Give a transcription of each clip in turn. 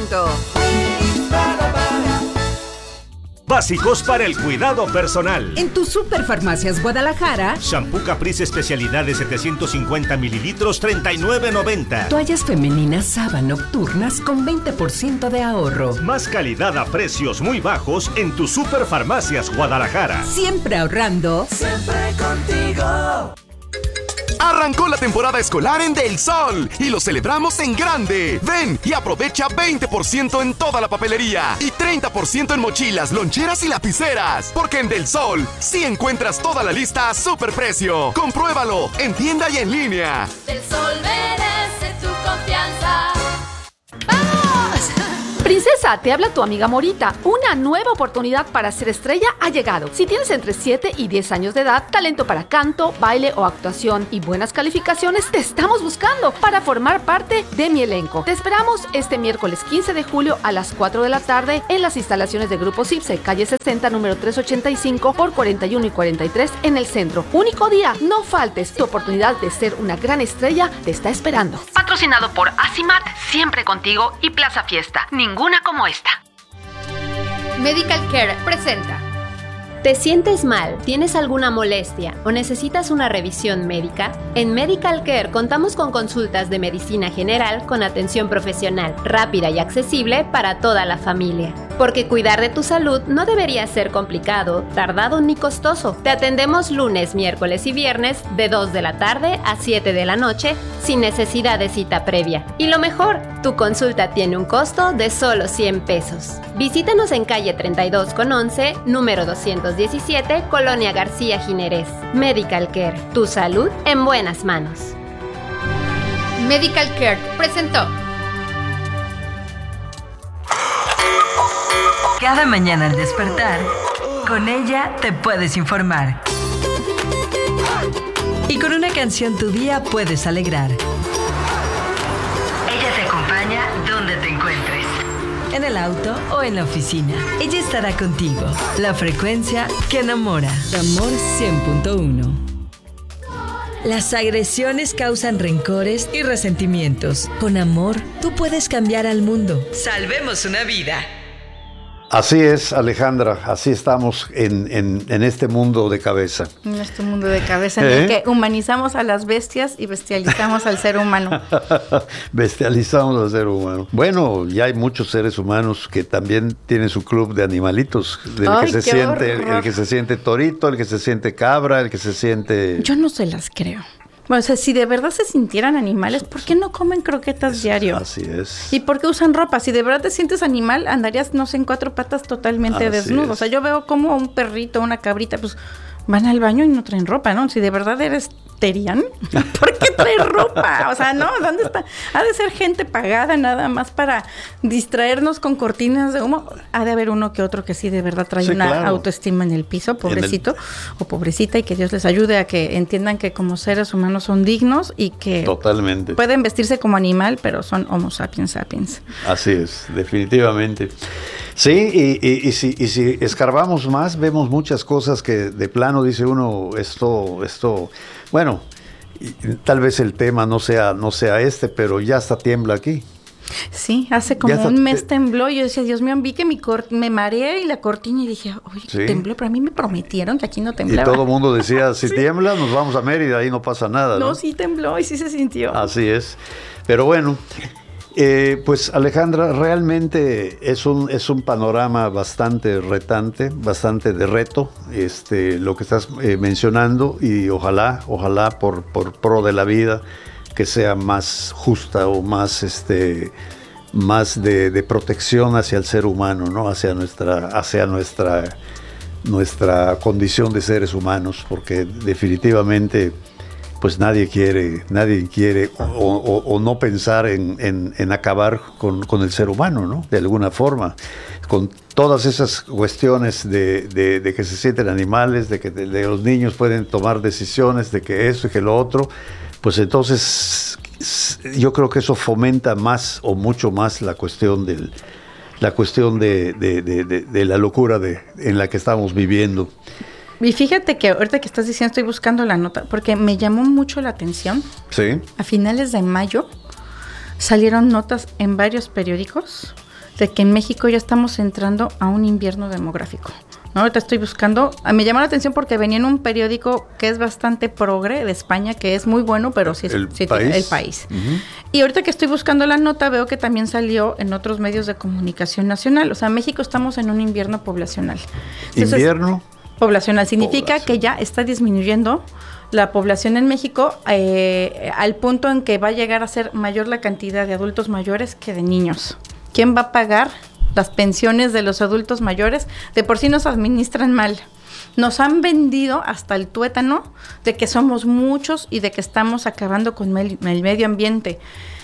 punto. Básicos para el cuidado personal. En tu Superfarmacias Guadalajara. Shampoo Caprice especialidad de 750 mililitros, $39.90. Toallas femeninas Saba nocturnas con 20% de ahorro. Más calidad a precios muy bajos en tu Superfarmacias Guadalajara. Siempre ahorrando. Siempre contigo. Arrancó la temporada escolar en Del Sol y lo celebramos en grande. Ven y aprovecha 20% en toda la papelería y 30% en mochilas, loncheras y lapiceras. Porque en Del Sol sí encuentras toda la lista a superprecio. Compruébalo en tienda y en línea. Del Sol merece tu confianza. ¡Vamos! Princesa, te habla tu amiga Morita. Una nueva oportunidad para ser estrella ha llegado. Si tienes entre 7 y 10 años de edad, talento para canto, baile o actuación y buenas calificaciones, te estamos buscando para formar parte de mi elenco. Te esperamos este miércoles 15 de julio a las 4 de la tarde en las instalaciones de Grupo CIPSE, calle 60, número 385 por 41 y 43 en el centro. Único día, no faltes. Tu oportunidad de ser una gran estrella te está esperando. Patrocinado por Asimat, siempre contigo, y Plaza Fiesta. Ninguna como esta. Medical Care presenta. ¿Te sientes mal? ¿Tienes alguna molestia? ¿O necesitas una revisión médica? En Medical Care contamos con consultas de medicina general con atención profesional, rápida y accesible para toda la familia. Porque cuidar de tu salud no debería ser complicado, tardado ni costoso. Te atendemos lunes, miércoles y viernes de 2 de la tarde a 7 de la noche sin necesidad de cita previa. Y lo mejor, tu consulta tiene un costo de solo 100 pesos. Visítanos en calle 32 con 11, número 217, Colonia García Ginerés. Medical Care, tu salud en buenas manos. Medical Care presentó. Cada mañana al despertar, con ella te puedes informar. Y con una canción tu día puedes alegrar. Ella te acompaña donde te encuentres. En el auto o en la oficina. Ella estará contigo. La frecuencia que enamora. Amor 100.1. Las agresiones causan rencores y resentimientos. Con amor, tú puedes cambiar al mundo. Salvemos una vida. Así es, Alejandra, así estamos en este mundo de cabeza. En este mundo de cabeza en el que humanizamos a las bestias y bestializamos al ser humano. Bestializamos al ser humano. Bueno, ya hay muchos seres humanos que también tienen su club de animalitos, el que se siente torito, el que se siente cabra, el que se siente... Yo no se las creo. Bueno, o sea, si de verdad se sintieran animales, ¿por qué no comen croquetas diario? Así es. ¿Y por qué usan ropa? Si de verdad te sientes animal, andarías, no sé, en 4 patas totalmente desnudo. O sea, yo veo como un perrito, una cabrita, pues van al baño y no traen ropa, ¿no? Si de verdad eres terian, ¿por qué traes ropa? O sea, ¿no? ¿Dónde está? Ha de ser gente pagada nada más para distraernos con cortinas de humo. Ha de haber uno que otro que sí de verdad trae una autoestima en el piso, pobrecito o pobrecita, y que Dios les ayude a que entiendan que como seres humanos son dignos y que totalmente pueden vestirse como animal, pero son Homo sapiens sapiens. Así es, definitivamente. Sí, y si escarbamos más, vemos muchas cosas que de plano dice uno, esto, bueno, tal vez el tema no sea pero ya hasta tiembla aquí. Sí, hace como un mes tembló y yo decía, Dios mío, vi que me mareé y la cortina y dije, oye, tembló, pero a mí me prometieron que aquí no temblaba. Y todo el mundo decía, si tiembla, nos vamos a Mérida, ahí no pasa nada. No, sí tembló y sí se sintió. Así es, pero bueno... pues Alejandra, realmente es un panorama bastante retante, bastante de reto, lo que estás mencionando, y ojalá por pro de la vida, que sea más justa o más de protección hacia el ser humano, ¿no? Hacia nuestra condición de seres humanos, porque definitivamente pues nadie quiere o no pensar en acabar con el ser humano, ¿no? De alguna forma, con todas esas cuestiones de que se sienten animales, de que los niños pueden tomar decisiones, de que eso y que lo otro, pues entonces yo creo que eso fomenta más o mucho más la cuestión de la locura en la que estamos viviendo. Y fíjate que ahorita que estás diciendo, estoy buscando la nota, porque me llamó mucho la atención. Sí. A finales de mayo salieron notas en varios periódicos de que en México ya estamos entrando a un invierno demográfico. ¿No? Ahorita estoy buscando, me llamó la atención porque venía en un periódico que es bastante progre de España, que es muy bueno, pero sí es El País. Uh-huh. Y ahorita que estoy buscando la nota, veo que también salió en otros medios de comunicación nacional. O sea, en México estamos en un invierno poblacional. Entonces, ¿invierno? Poblacional significa que ya está disminuyendo la población en México al punto en que va a llegar a ser mayor la cantidad de adultos mayores que de niños. ¿Quién va a pagar las pensiones de los adultos mayores? De por sí nos administran mal. Nos han vendido hasta el tuétano de que somos muchos y de que estamos acabando con el medio ambiente.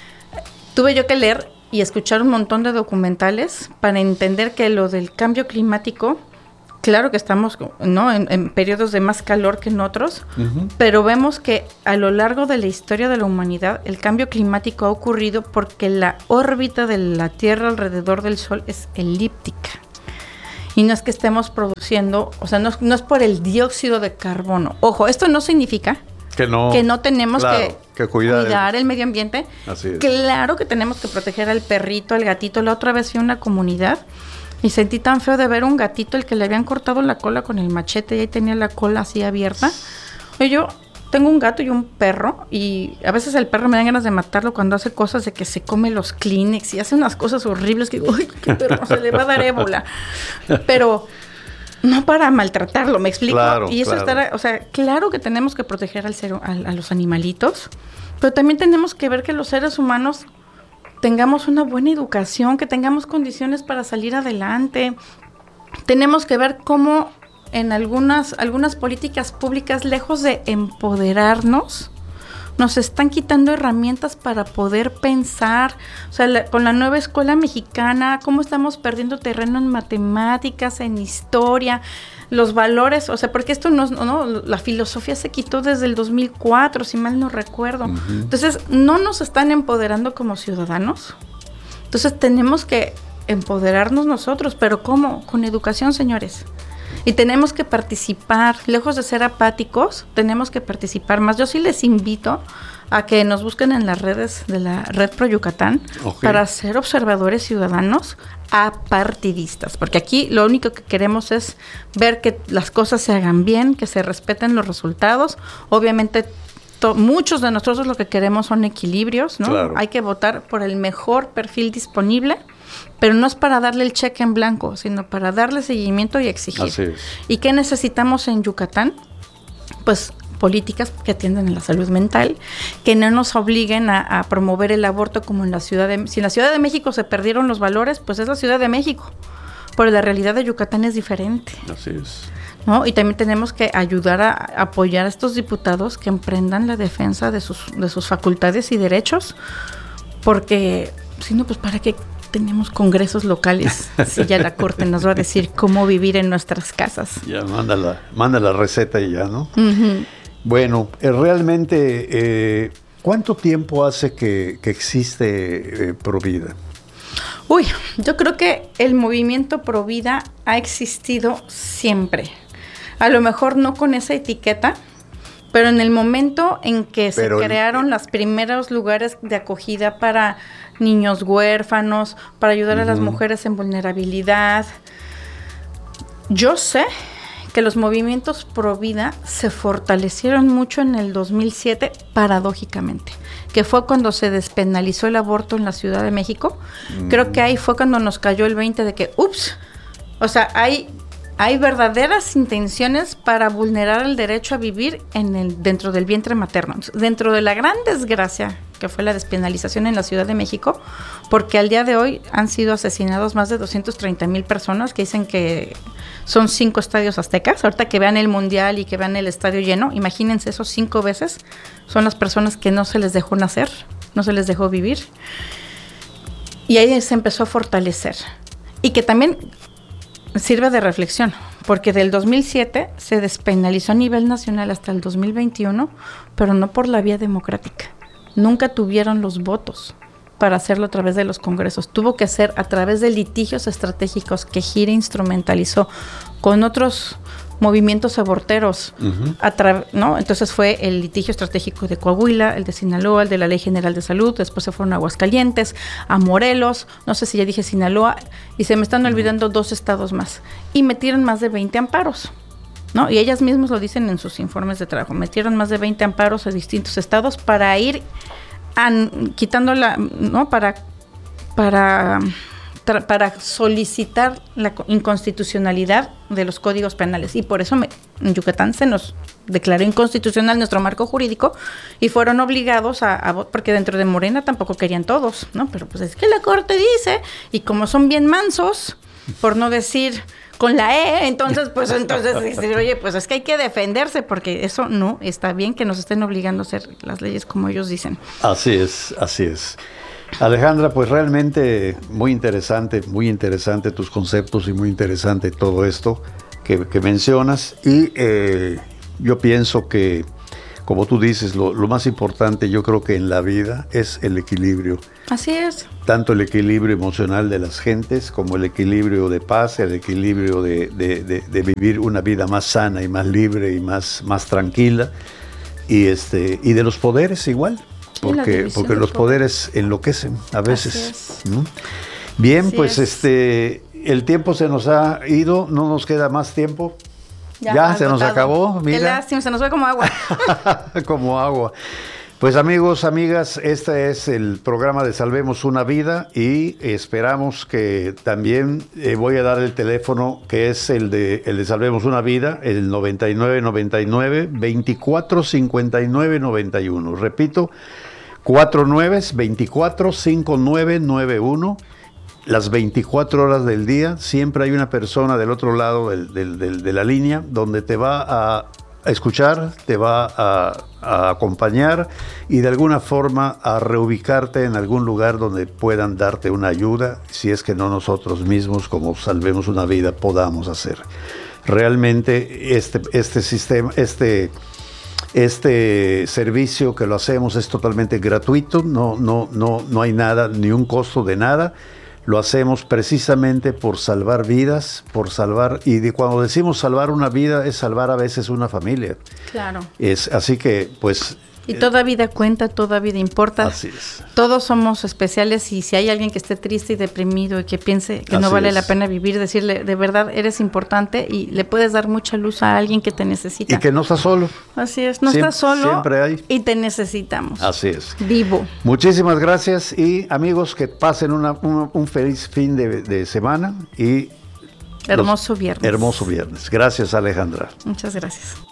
Tuve yo que leer y escuchar un montón de documentales para entender que lo del cambio climático, claro que estamos, ¿no?, en periodos de más calor que en otros, pero vemos que a lo largo de la historia de la humanidad el cambio climático ha ocurrido porque la órbita de la Tierra alrededor del Sol es elíptica. Y no es que estemos produciendo, o sea, no es por el dióxido de carbono. Ojo, esto no significa que no tenemos que cuidar el medio ambiente. Así es. Claro que tenemos que proteger al perrito, al gatito. La otra vez fui a una comunidad y sentí tan feo de ver un gatito el que le habían cortado la cola con el machete y ahí tenía la cola así abierta. Y yo tengo un gato y un perro y a veces el perro me dan ganas de matarlo cuando hace cosas de que se come los Kleenex y hace unas cosas horribles que digo, ¡ay, qué perro! Se le va a dar ébola. Pero no para maltratarlo, ¿me explico? Claro, y eso claro. o sea, claro que tenemos que proteger a los animalitos, pero también tenemos que ver que los seres humanos tengamos una buena educación, que tengamos condiciones para salir adelante. Tenemos que ver cómo en algunas políticas públicas, lejos de empoderarnos, nos están quitando herramientas para poder pensar. O sea, con la nueva escuela mexicana, cómo estamos perdiendo terreno en matemáticas, en historia, los valores, o sea, porque esto no, la filosofía se quitó desde el 2004, si mal no recuerdo. Uh-huh. Entonces, no nos están empoderando como ciudadanos. Entonces, tenemos que empoderarnos nosotros, pero ¿cómo? Con educación, señores. Y tenemos que participar, lejos de ser apáticos, tenemos que participar más. Yo sí les invito a que nos busquen en las redes de la Red Pro Yucatán, para ser observadores ciudadanos apartidistas, porque aquí lo único que queremos es ver que las cosas se hagan bien, que se respeten los resultados. Obviamente muchos de nosotros lo que queremos son equilibrios, ¿no? Claro. Hay que votar por el mejor perfil disponible, pero no es para darle el cheque en blanco, sino para darle seguimiento y exigir. Así es. ¿Y qué necesitamos en Yucatán? Pues políticas que atiendan a la salud mental, que no nos obliguen a promover el aborto como en la Ciudad de... Si en la Ciudad de México se perdieron los valores, pues es la Ciudad de México, pero la realidad de Yucatán es diferente. Así es. ¿No? Y también tenemos que ayudar a apoyar a estos diputados que emprendan la defensa de sus facultades y derechos, porque si no, pues ¿para qué tenemos congresos locales si ya la Corte nos va a decir cómo vivir en nuestras casas? Ya, manda la receta y ya, ¿no? Uh-huh. Bueno, realmente, ¿cuánto tiempo hace que existe Provida? Uy, yo creo que el movimiento Provida ha existido siempre. A lo mejor no con esa etiqueta, pero en el momento en que se crearon los primeros lugares de acogida para niños huérfanos, para ayudar a las mujeres en vulnerabilidad, yo sé que los movimientos Provida se fortalecieron mucho en el 2007, paradójicamente, que fue cuando se despenalizó el aborto en la Ciudad de México. Creo que ahí fue cuando nos cayó el 20 de que, o sea, hay verdaderas intenciones para vulnerar el derecho a vivir dentro del vientre materno. Dentro de la gran desgracia que fue la despenalización en la Ciudad de México, porque al día de hoy han sido asesinados más de 230,000 personas, que dicen que son 5 estadios aztecas. Ahorita que vean el Mundial y que vean el estadio lleno, imagínense esos 5 veces, son las personas que no se les dejó nacer, no se les dejó vivir. Y ahí se empezó a fortalecer. Y que también sirve de reflexión, porque del 2007 se despenalizó a nivel nacional hasta el 2021, pero no por la vía democrática. Nunca tuvieron los votos para hacerlo a través de los congresos. Tuvo que ser a través de litigios estratégicos que Gira instrumentalizó con otros movimientos aborteros, ¿no? Entonces fue el litigio estratégico de Coahuila, el de Sinaloa, el de la Ley General de Salud, después se fueron a Aguascalientes, a Morelos, no sé si ya dije Sinaloa, y se me están olvidando 2 estados más, y metieron más de 20 amparos, ¿no? Y ellas mismas lo dicen en sus informes de trabajo, metieron más de 20 amparos a distintos estados para ir quitando ¿no? Para solicitar la inconstitucionalidad de los códigos penales. Y por eso en Yucatán se nos declaró inconstitucional nuestro marco jurídico y fueron obligados porque dentro de Morena tampoco querían todos, ¿no? Pero pues es que la Corte dice, y como son bien mansos, por no decir con la E, entonces decir, oye, pues es que hay que defenderse, porque eso no está bien que nos estén obligando a hacer las leyes como ellos dicen. Así es. Alejandra, pues realmente muy interesante tus conceptos y muy interesante todo esto que mencionas. Y yo pienso que, como tú dices, lo más importante yo creo que en la vida es el equilibrio. Así es. Tanto el equilibrio emocional de las gentes como el equilibrio de paz, el equilibrio de vivir una vida más sana y más libre y más tranquila. Y de los poderes igual. Porque los poderes enloquecen a veces. ¿No? Bien, así pues es. El tiempo se nos ha ido, no nos queda más tiempo. Ya se nos acabó. Mira. Qué lástima, se nos fue como agua. Como agua. Pues amigos, amigas, este es el programa de Salvemos una Vida y esperamos que también voy a dar el teléfono que es el de Salvemos una Vida, el 9999-245991. Repito, 49-24-5991. Las 24 horas del día, siempre hay una persona del otro lado de la línea donde te va a escuchar, te va a acompañar y de alguna forma a reubicarte en algún lugar donde puedan darte una ayuda, si es que no nosotros mismos, como Salvemos una Vida, podamos hacer. Realmente este sistema, este servicio que lo hacemos es totalmente gratuito, no hay nada, ni un costo de nada. Lo hacemos precisamente por salvar vidas, y cuando decimos salvar una vida, es salvar a veces una familia. Claro. Así que, pues... Y toda vida cuenta, toda vida importa. Así es. Todos somos especiales y si hay alguien que esté triste y deprimido y que piense que no vale la pena vivir, decirle, de verdad, eres importante y le puedes dar mucha luz a alguien que te necesita. Y que no estás solo. Así es, no estás solo. Siempre hay. Y te necesitamos. Así es. Vivo. Muchísimas gracias y amigos, que pasen un feliz fin de semana y... Hermoso viernes. Hermoso viernes. Gracias, Alejandra. Muchas gracias.